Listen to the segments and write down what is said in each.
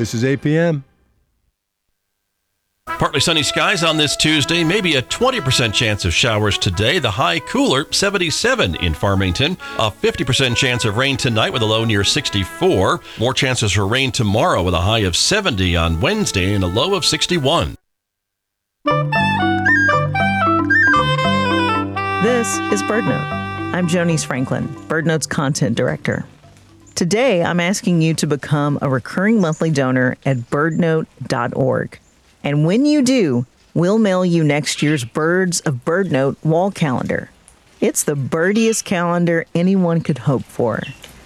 This is APM. Partly sunny skies on this Tuesday, maybe a 20% chance of showers today. The high cooler, 77 in Farmington. A 50% chance of rain tonight with a low near 64. More chances for rain tomorrow with a high of 70 on Wednesday and a low of 61. This is BirdNote. I'm Jonice Franklin, BirdNote's content director. Today, I'm asking you to become a recurring monthly donor at birdnote.org. And when you do, we'll mail you next year's Birds of BirdNote wall calendar. It's the birdiest calendar anyone could hope for.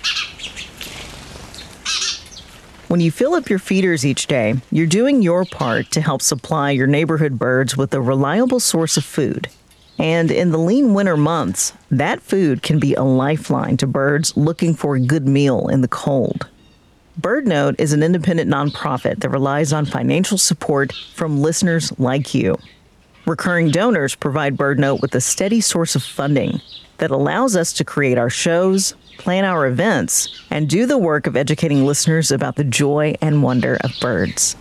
When you fill up your feeders each day, you're doing your part to help supply your neighborhood birds with a reliable source of food. And in the lean winter months, that food can be a lifeline to birds looking for a good meal in the cold. BirdNote is an independent nonprofit that relies on financial support from listeners like you. Recurring donors provide BirdNote with a steady source of funding that allows us to create our shows, plan our events, and do the work of educating listeners about the joy and wonder of birds.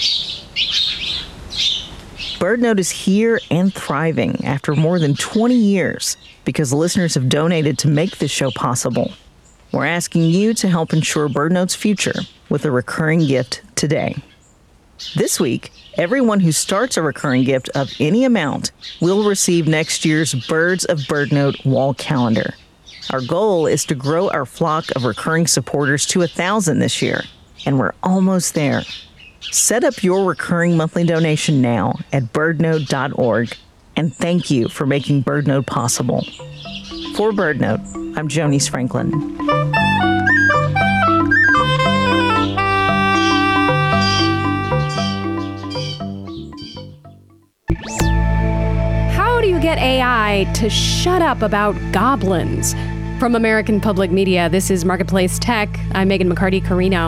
BirdNote is here and thriving after more than 20 years because listeners have donated to make this show possible. We're asking you to help ensure BirdNote's future with a recurring gift today. This week, everyone who starts a recurring gift of any amount will receive next year's Birds of BirdNote wall calendar. Our goal is to grow our flock of recurring supporters to 1,000 this year, and we're almost there. Set up your recurring monthly donation now at birdnote.org, and thank you for making BirdNote possible. For BirdNote, I'm Jonice Franklin. How do you get AI to shut up about goblins? From American Public Media, this is Marketplace Tech. I'm Megan McCarty-Carino.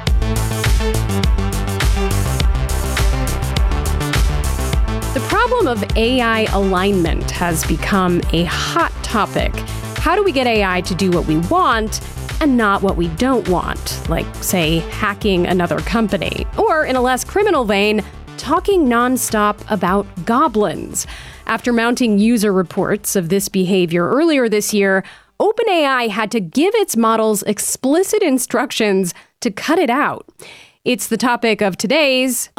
The problem of AI alignment has become a hot topic. How do we get AI to do what we want and not what we don't want? Like, say, hacking another company. Or, in a less criminal vein, talking nonstop about goblins. After mounting user reports of this behavior earlier this year, OpenAI had to give its models explicit instructions to cut it out. It's the topic of today's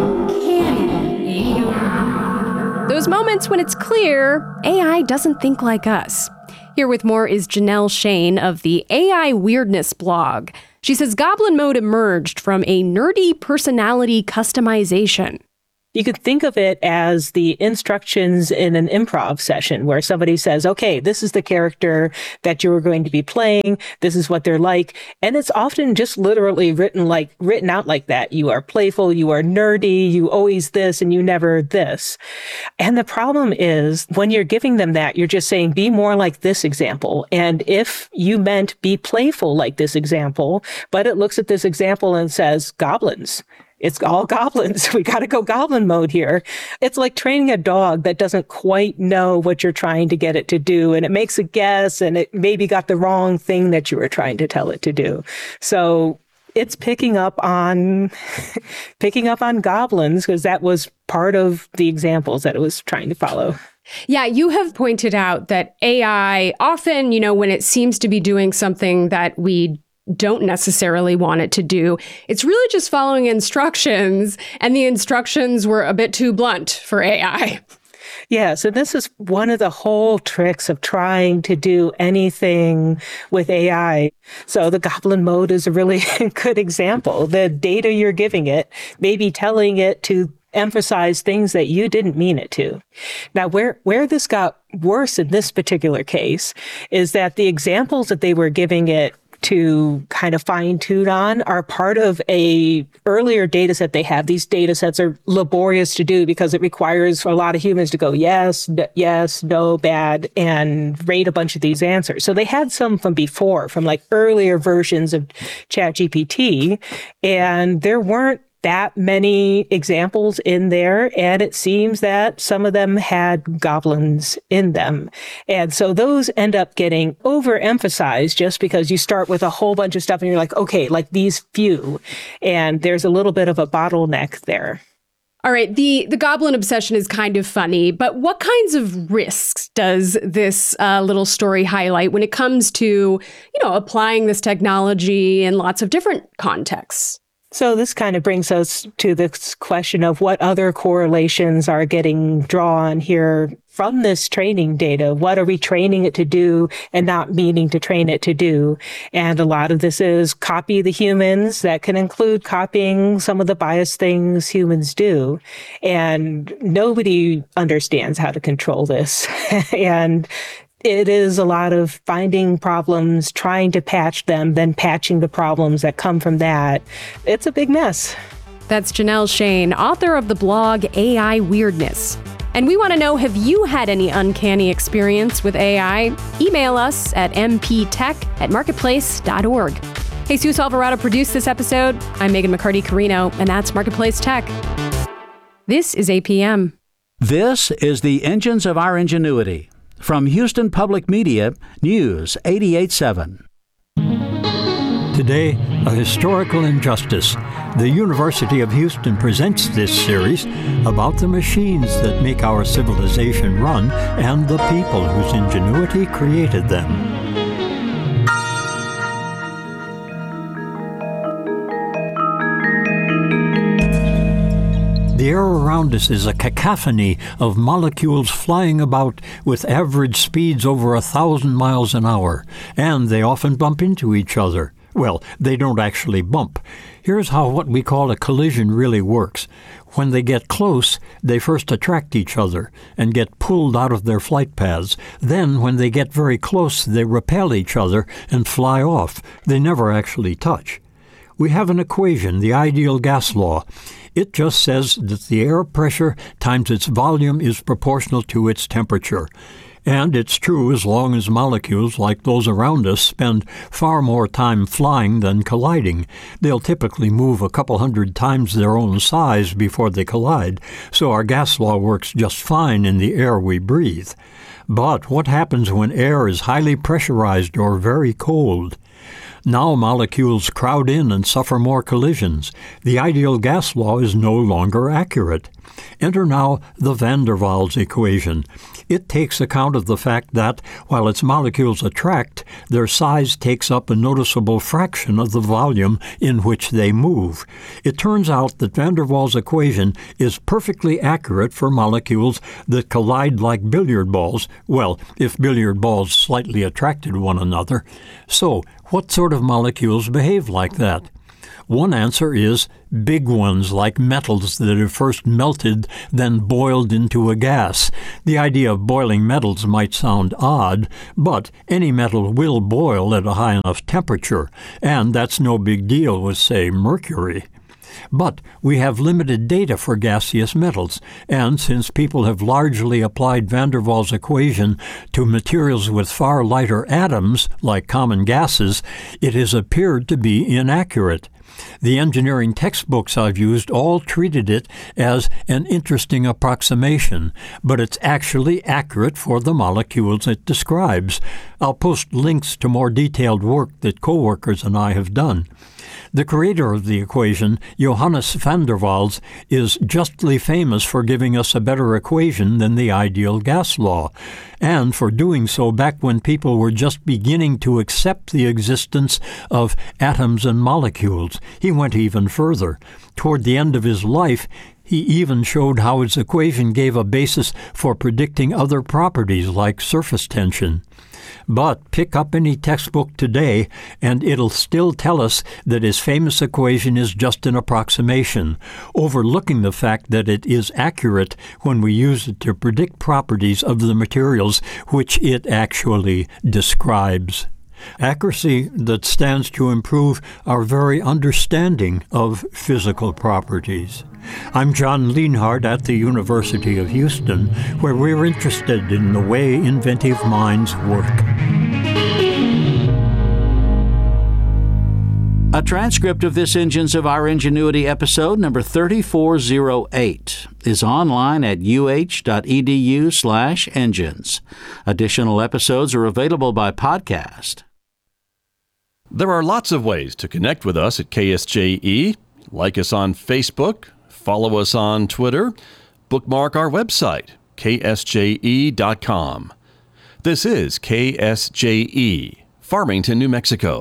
Uncanny AI. Those moments when it's clear AI doesn't think like us. Here with more is Janelle Shane of the AI Weirdness blog. She says Goblin mode emerged from a nerdy personality customization. You could think of it as the instructions in an improv session where somebody says, okay, this is the character that you are going to be playing. This is what they're like. And it's often just literally written out like that. You are playful, you are nerdy, you always this, and you never this. And the problem is when you're giving them that, you're just saying, be more like this example. And if you meant be playful like this example, but it looks at this example and says, goblins. It's all goblins. We got to go goblin mode here. It's like training a dog that doesn't quite know what you're trying to get it to do. And it makes a guess and it maybe got the wrong thing that you were trying to tell it to do. So it's picking up on goblins because that was part of the examples that it was trying to follow. Yeah, you have pointed out that AI often, when it seems to be doing something that we don't necessarily want it to do, it's really just following instructions, and the instructions were a bit too blunt for AI. Yeah, so this is one of the whole tricks of trying to do anything with AI. So the goblin mode is a really good example. The data you're giving it, maybe telling it to emphasize things that you didn't mean it to. Now, where this got worse in this particular case is that the examples that they were giving it to kind of fine tune on are part of a earlier data set they have. These data sets are laborious to do because it requires a lot of humans to go yes, no, bad, and rate a bunch of these answers. So they had some from before, from like earlier versions of ChatGPT, and there weren't that many examples in there, and it seems that some of them had goblins in them. And so those end up getting overemphasized just because you start with a whole bunch of stuff and you're like, okay, like these few, and there's a little bit of a bottleneck there. All right, the goblin obsession is kind of funny, but what kinds of risks does this little story highlight when it comes to, applying this technology in lots of different contexts? So this kind of brings us to this question of what other correlations are getting drawn here from this training data. What are we training it to do and not meaning to train it to do? And a lot of this is copy the humans. That can include copying some of the biased things humans do. And nobody understands how to control this. And it is a lot of finding problems, trying to patch them, then patching the problems that come from that. It's a big mess. That's Janelle Shane, author of the blog AI Weirdness. And we want to know, have you had any uncanny experience with AI? Email us at mptech@marketplace.org. Jesus Alvarado produced this episode. I'm Megan McCarty-Carino, and that's Marketplace Tech. This is APM. This is the Engines of Our Ingenuity. From Houston Public Media, News 88.7. Today, a historical injustice. The University of Houston presents this series about the machines that make our civilization run and the people whose ingenuity created them. The air around us is a cacophony of molecules flying about with average speeds over 1,000 miles an hour, and they often bump into each other. Well, they don't actually bump. Here's how what we call a collision really works. When they get close, they first attract each other and get pulled out of their flight paths. Then, when they get very close, they repel each other and fly off. They never actually touch. We have an equation, the ideal gas law. It just says that the air pressure times its volume is proportional to its temperature. And it's true as long as molecules, like those around us, spend far more time flying than colliding. They'll typically move a couple hundred times their own size before they collide, so our gas law works just fine in the air we breathe. But what happens when air is highly pressurized or very cold? Now molecules crowd in and suffer more collisions. The ideal gas law is no longer accurate. Enter now the van der Waals equation. It takes account of the fact that, while its molecules attract, their size takes up a noticeable fraction of the volume in which they move. It turns out that van der Waals' equation is perfectly accurate for molecules that collide like billiard balls, well, if billiard balls slightly attracted one another. So, what sort of molecules behave like that? One answer is big ones like metals that have first melted, then boiled into a gas. The idea of boiling metals might sound odd, but any metal will boil at a high enough temperature, and that's no big deal with, say, mercury. But we have limited data for gaseous metals, and since people have largely applied van der Waals' equation to materials with far lighter atoms, like common gases, it has appeared to be inaccurate. The engineering textbooks I've used all treated it as an interesting approximation, but it's actually accurate for the molecules it describes. I'll post links to more detailed work that coworkers and I have done. The creator of the equation, Johannes van der Waals, is justly famous for giving us a better equation than the ideal gas law, and for doing so back when people were just beginning to accept the existence of atoms and molecules. He went even further. Toward the end of his life, he even showed how his equation gave a basis for predicting other properties like surface tension. But pick up any textbook today, and it'll still tell us that his famous equation is just an approximation, overlooking the fact that it is accurate when we use it to predict properties of the materials which it actually describes. Accuracy that stands to improve our very understanding of physical properties. I'm John Lienhardt at the University of Houston, where we're interested in the way inventive minds work. A transcript of this Engines of Our Ingenuity episode number 3408 is online at uh.edu/engines. Additional episodes are available by podcast. There are lots of ways to connect with us at KSJE. Like us on Facebook, follow us on Twitter, bookmark our website, ksje.com. This is KSJE, Farmington, New Mexico.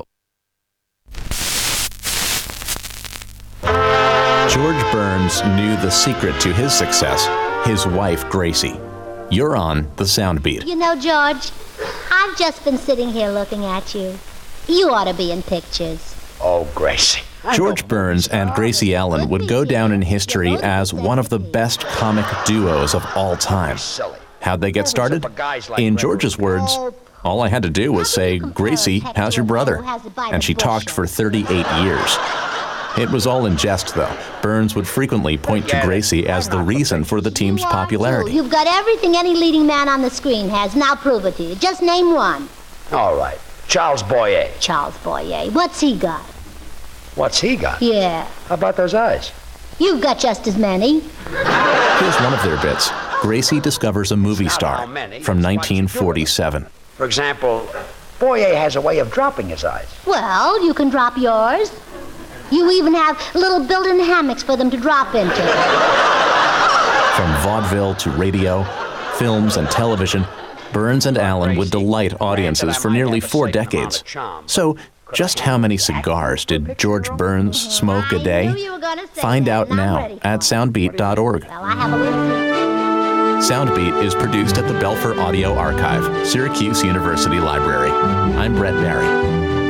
George Burns knew the secret to his success, his wife, Gracie. You're on The Soundbeat. You know, George, I've just been sitting here looking at you. You ought to be in pictures. Oh, Gracie. George Burns and Gracie Allen would go down in history as one of the best comic duos of all time. How'd they get started? In George's words, all I had to do was say, "Gracie, how's your brother?" And she talked for 38 years. It was all in jest, though. Burns would frequently point to Gracie as the reason for the team's popularity. You've got everything any leading man on the screen has. Now prove it to you. Just name one. All right. Charles Boyer. Charles Boyer. What's he got? What's he got? Yeah. How about those eyes? You've got just as many. Here's one of their bits. Gracie discovers a movie star from 1947. For example, Boyer has a way of dropping his eyes. Well, you can drop yours. You even have little built-in hammocks for them to drop into. From vaudeville to radio, films and television, Burns and Allen would delight audiences for nearly 4 decades. So, just how many cigars did George Burns smoke a day? Find out now at soundbeat.org. Soundbeat is produced at the Belfer Audio Archive, Syracuse University Library. I'm Brett Barry.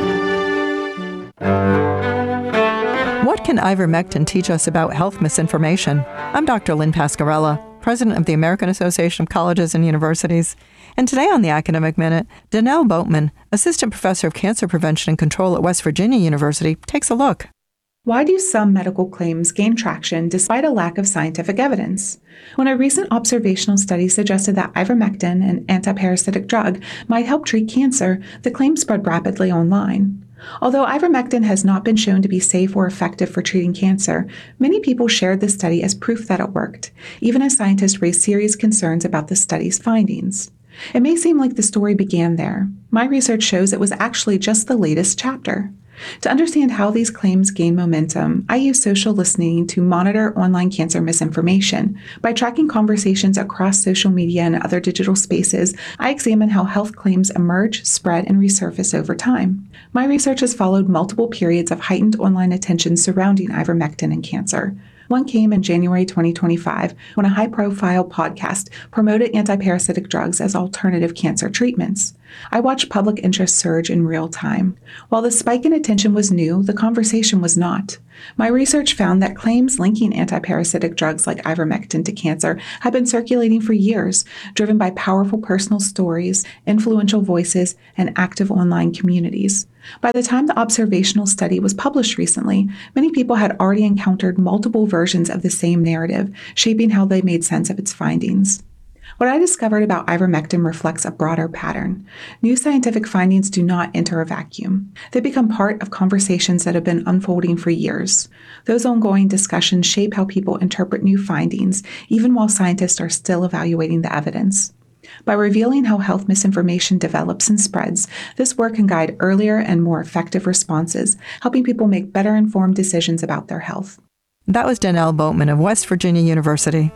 What can ivermectin teach us about health misinformation? I'm Dr. Lynn Pascarella, president of the American Association of Colleges and Universities. And today on the Academic Minute, Danelle Boatman, assistant professor of cancer prevention and control at West Virginia University, takes a look. Why do some medical claims gain traction despite a lack of scientific evidence? When a recent observational study suggested that ivermectin, an antiparasitic drug, might help treat cancer, the claim spread rapidly online. Although ivermectin has not been shown to be safe or effective for treating cancer, many people shared the study as proof that it worked, even as scientists raised serious concerns about the study's findings. It may seem like the story began there. My research shows it was actually just the latest chapter. To understand how these claims gain momentum, I use social listening to monitor online cancer misinformation. By tracking conversations across social media and other digital spaces, I examine how health claims emerge, spread, and resurface over time. My research has followed multiple periods of heightened online attention surrounding ivermectin and cancer. One came in January 2025 when a high-profile podcast promoted antiparasitic drugs as alternative cancer treatments. I watched public interest surge in real time. While the spike in attention was new, the conversation was not. My research found that claims linking antiparasitic drugs like ivermectin to cancer had been circulating for years, driven by powerful personal stories, influential voices, and active online communities. By the time the observational study was published recently, many people had already encountered multiple versions of the same narrative, shaping how they made sense of its findings. What I discovered about ivermectin reflects a broader pattern. New scientific findings do not enter a vacuum. They become part of conversations that have been unfolding for years. Those ongoing discussions shape how people interpret new findings, even while scientists are still evaluating the evidence. By revealing how health misinformation develops and spreads, this work can guide earlier and more effective responses, helping people make better informed decisions about their health. That was Danelle Boatman of West Virginia University.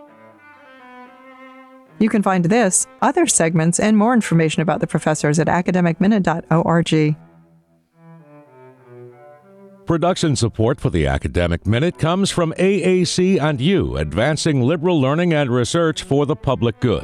You can find this, other segments, and more information about the professors at academicminute.org. Production support for the Academic Minute comes from AAC and U, advancing liberal learning and research for the public good.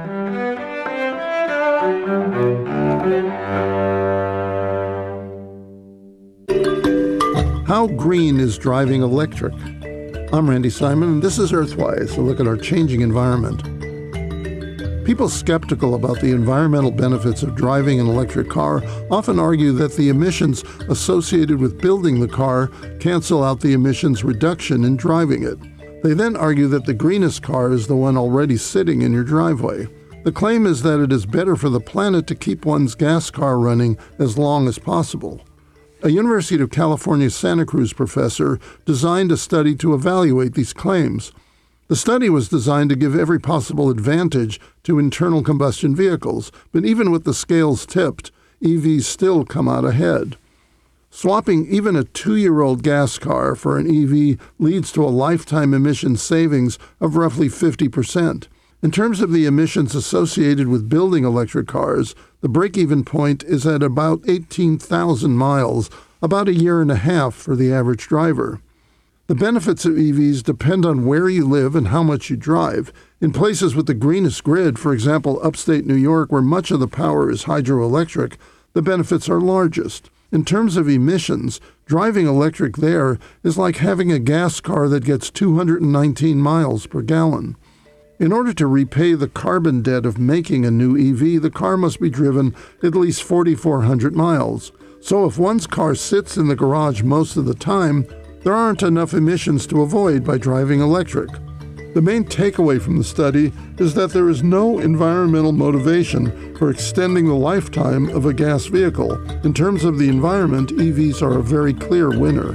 How green is driving electric? I'm Randy Simon, and this is Earthwise, a look at our changing environment. People skeptical about the environmental benefits of driving an electric car often argue that the emissions associated with building the car cancel out the emissions reduction in driving it. They then argue that the greenest car is the one already sitting in your driveway. The claim is that it is better for the planet to keep one's gas car running as long as possible. A University of California Santa Cruz professor designed a study to evaluate these claims. The study was designed to give every possible advantage to internal combustion vehicles, but even with the scales tipped, EVs still come out ahead. Swapping even a 2-year-old gas car for an EV leads to a lifetime emission savings of roughly 50%. In terms of the emissions associated with building electric cars, the break-even point is at about 18,000 miles, about a year and a half for the average driver. The benefits of EVs depend on where you live and how much you drive. In places with the greenest grid, for example, upstate New York, where much of the power is hydroelectric, the benefits are largest. In terms of emissions, driving electric there is like having a gas car that gets 219 miles per gallon. In order to repay the carbon debt of making a new EV, the car must be driven at least 4,400 miles. So if one's car sits in the garage most of the time, there aren't enough emissions to avoid by driving electric. The main takeaway from the study is that there is no environmental motivation for extending the lifetime of a gas vehicle. In terms of the environment, EVs are a very clear winner.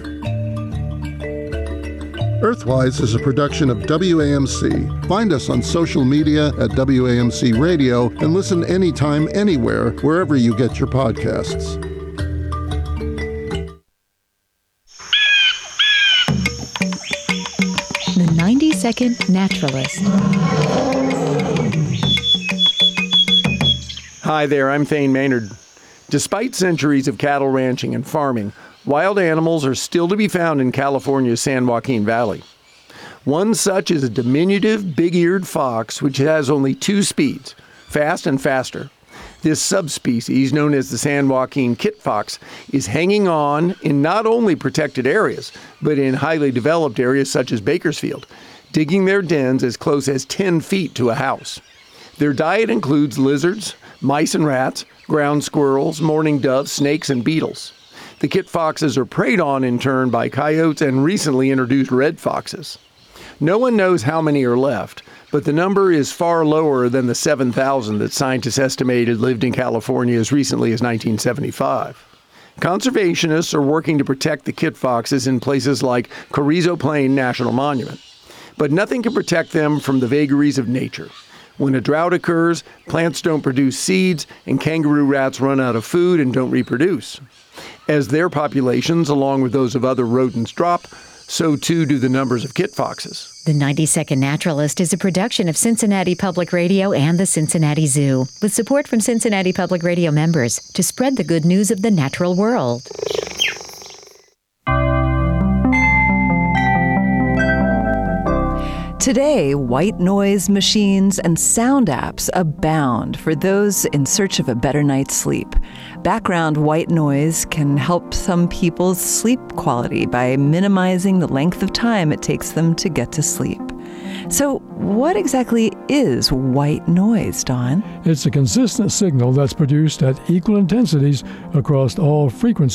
Earthwise is a production of WAMC. Find us on social media at WAMC Radio and listen anytime, anywhere, wherever you get your podcasts. The 90-Second Naturalist. Hi there, I'm Thane Maynard. Despite centuries of cattle ranching and farming, wild animals are still to be found in California's San Joaquin Valley. One such is a diminutive, big-eared fox which has only 2 speeds, fast and faster. This subspecies, known as the San Joaquin kit fox, is hanging on in not only protected areas, but in highly developed areas such as Bakersfield, digging their dens as close as 10 feet to a house. Their diet includes lizards, mice and rats, ground squirrels, mourning doves, snakes, and beetles. The kit foxes are preyed on in turn by coyotes and recently introduced red foxes. No one knows how many are left, but the number is far lower than the 7,000 that scientists estimated lived in California as recently as 1975. Conservationists are working to protect the kit foxes in places like Carrizo Plain National Monument, but nothing can protect them from the vagaries of nature. When a drought occurs, plants don't produce seeds, and kangaroo rats run out of food and don't reproduce. As their populations, along with those of other rodents, drop, so too do the numbers of kit foxes. The 90-Second Naturalist is a production of Cincinnati Public Radio and the Cincinnati Zoo, with support from Cincinnati Public Radio members to spread the good news of the natural world. Today, white noise machines and sound apps abound for those in search of a better night's sleep. Background white noise can help some people's sleep quality by minimizing the length of time it takes them to get to sleep. So, what exactly is white noise, Don? It's a consistent signal that's produced at equal intensities across all frequencies